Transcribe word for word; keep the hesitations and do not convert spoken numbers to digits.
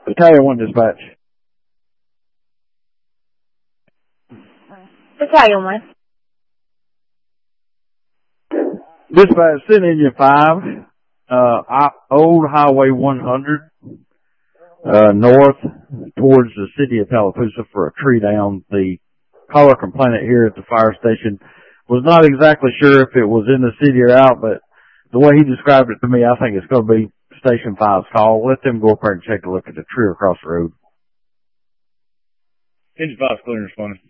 Battalion one dispatch. Battalion one. Dispatch, send Indian five, uh, Old Highway one hundred, uh, north towards the city of Tallapoosa for a tree down. The caller complainant here at the fire station was not exactly sure if it was in the city or out, but the way he described it to me, I think it's going to be Station five's call. Let them go up there and take a look at the tree across the road. Engine five's clear and responding.